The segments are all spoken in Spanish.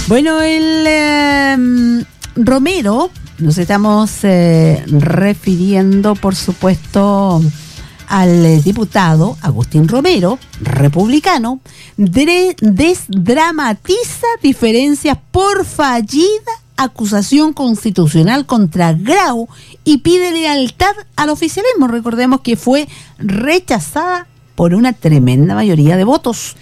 Bueno, el Romero, nos estamos refiriendo, por supuesto, al diputado Agustín Romero, republicano, desdramatiza diferencias por fallida acusación constitucional contra Grau y pide lealtad al oficialismo. Recordemos que fue rechazada por una tremenda mayoría de votos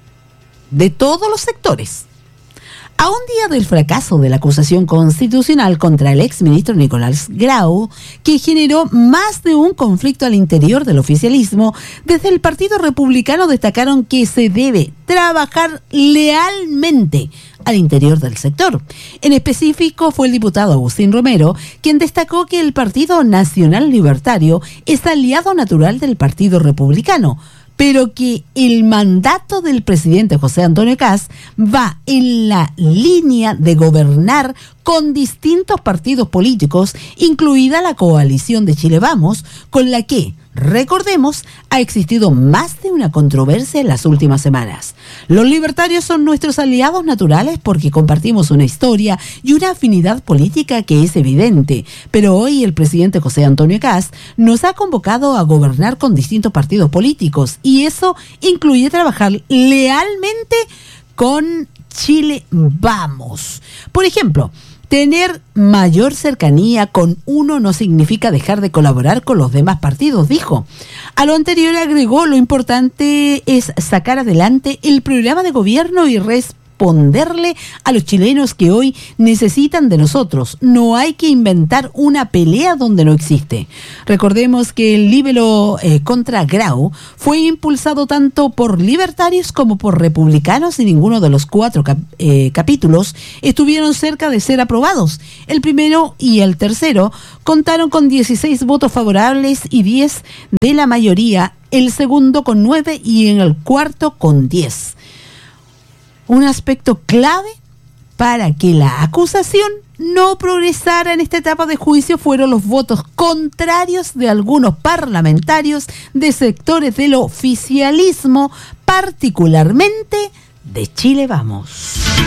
de todos los sectores. A un día del fracaso de la acusación constitucional contra el exministro Nicolás Grau, que generó más de un conflicto al interior del oficialismo, desde el Partido Republicano destacaron que se debe trabajar lealmente al interior del sector. En específico, fue el diputado Agustín Romero quien destacó que el Partido Nacional Libertario es aliado natural del Partido Republicano, pero que el mandato del presidente José Antonio Kast va en la línea de gobernar con distintos partidos políticos, incluida la coalición de Chile Vamos, con la que, recordemos, ha existido más de una controversia en las últimas semanas. Los libertarios son nuestros aliados naturales porque compartimos una historia y una afinidad política que es evidente, pero hoy el presidente José Antonio Kast nos ha convocado a gobernar con distintos partidos políticos y eso incluye trabajar lealmente con Chile Vamos. Por ejemplo, tener mayor cercanía con uno no significa dejar de colaborar con los demás partidos, dijo. A lo anterior agregó, lo importante es sacar adelante el programa de gobierno y responderle a los chilenos que hoy necesitan de nosotros. No hay que inventar una pelea donde no existe. Recordemos que el libelo contra Grau fue impulsado tanto por libertarios como por republicanos y ninguno de los 4 capítulos estuvieron cerca de ser aprobados. El primero y el tercero contaron con 16 votos favorables y 10 de la mayoría, el segundo con 9 y en el cuarto con 10. Un aspecto clave para que la acusación no progresara en esta etapa de juicio fueron los votos contrarios de algunos parlamentarios de sectores del oficialismo, particularmente de Chile Vamos.